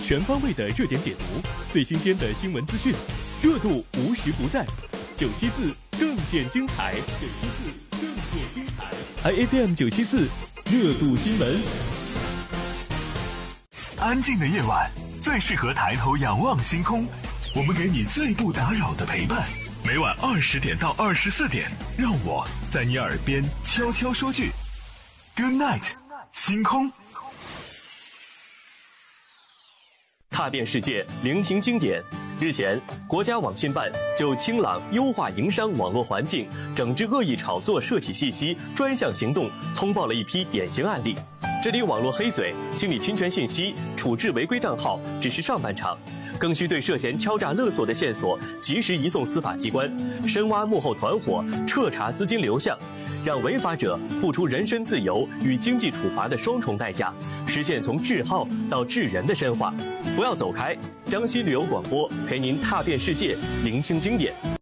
全方位的热点解读，最新鲜的新闻资讯，热度无时不在。974更见精彩，974更见精彩。IFM 974热度新闻。 安静的夜晚最适合抬头仰望星空，我们给你最不打扰的陪伴。每晚20点到24点，让我在你耳边悄悄说句 Good night， 星空。 踏遍世界，聆听经典。日前，国家网信办就清朗优化营商网络环境、整治恶意炒作涉企信息专项行动通报了一批典型案例。治理网络黑嘴、清理侵权信息、处置违规账号只是上半场，更需对涉嫌敲诈勒索的线索及时移送司法机关，深挖幕后团伙，彻查资金流向，让违法者付出人身自由与经济处罚的双重代价，实现从治号到治人的深化。不要走开，江西旅游广播陪您踏遍世界，聆听经典。